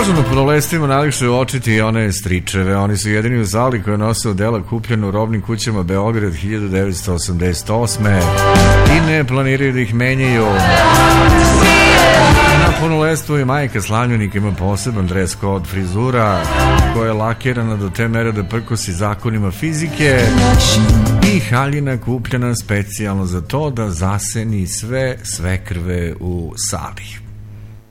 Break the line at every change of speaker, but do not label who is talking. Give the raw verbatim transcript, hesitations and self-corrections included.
Kažu na punoledstvima najlakše uočiti one stričeve. Oni su jedini u zali koje nose odela kupljenu u robnim kućama Beograd hiljadu devetsto osamdeset osme i ne planiraju da ih menjaju. Na punoledstvu i majka slavljenika ima poseban dress code frizura koja je lakirana do te mere da prkosi zakonima fizike i haljina kupljena specijalno za to da zaseni sve sve krve u sali.